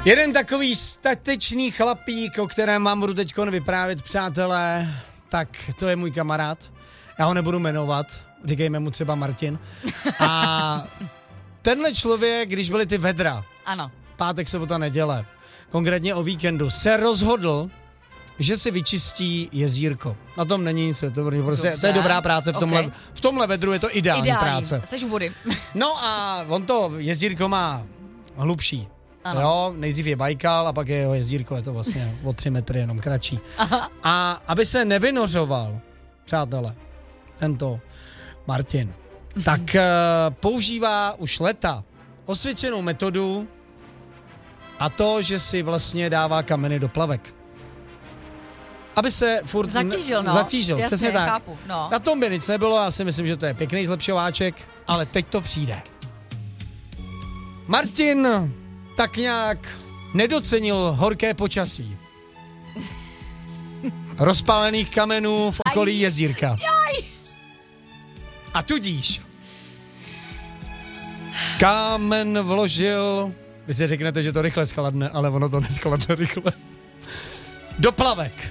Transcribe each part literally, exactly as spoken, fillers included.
Jeden takový statečný chlapík, o kterém vám budu teďkon vyprávět, přátelé, tak to je můj kamarád. Já ho nebudu jmenovat, říkejme mu třeba Martin. A tenhle člověk, když byly ty vedra, ano. pátek, sobota, neděle, konkrétně o víkendu, se rozhodl, že si vyčistí jezírko. Na tom není nic, to, prostě, to je dobrá práce, v tomhle, okay. v tomhle vedru je to ideální, ideální. práce. Seš u vody. No a on to jezírko má hlubší. Ano. Jo, nejdřív je Bajkal a pak je jeho jezírko, je to vlastně o tři metry jenom kratší. Aha. A aby se nevynořoval, přátelé, tento Martin, tak uh, používá už leta osvědčenou metodu a to, že si vlastně dává kameny do plavek. Aby se furt zatížil, no. Zatížil, jasně, přesně tak. Chápu, no. Na tom by nic nebylo, já si myslím, že to je pěkný zlepšováček, ale teď to přijde. Martin tak nějak nedocenil horké počasí. Rozpálených kamenů v okolí Aj. jezírka. Jaj. A tudíž kámen vložil, vy si řeknete, že to rychle schladne, ale ono to neschladne rychle, do plavek.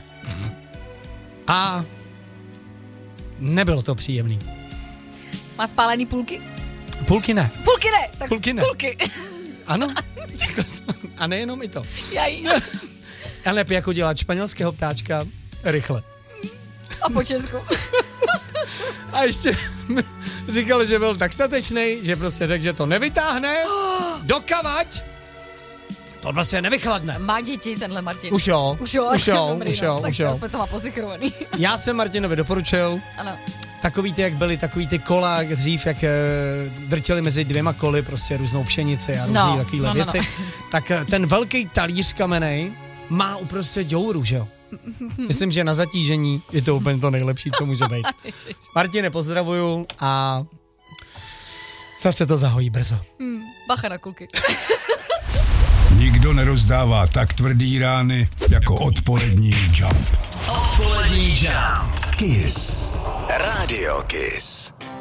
A nebylo to příjemný. Má spálený půlky? Půlky ne. Půlky ne, tak půlky ne. Půlky. Ano, a nejenom i to. Jaj. Ale jako dělat španělského ptáčka rychle. A po česku. A ještě říkal, že byl tak statečnej, že prostě řekl, že to nevytáhne, dokavať to vlastně nevychladne. Má děti tenhle Martin. Už jo, už jo, už jo, dobrý, už jo, no. už jo. Tak to má posykrovaný. Já jsem Martinovi doporučil, ano. Takový ty, jak byly takový ty kola dřív, jak e, drtili mezi dvěma koly prostě různou pšenici a různý no, takovýhle no, no, věci, no. Tak ten velký talíř kamenej má uprostřed děuru, že jo? Myslím, že na zatížení je to úplně to nejlepší, co může být. Martine, pozdravuju a snad se to zahojí brzo. Hmm, bacha na kulky. Nikdo nerozdává tak tvrdý rány jako odpolední Jump. Odpolední Jump. Kiss. Radio Kiss.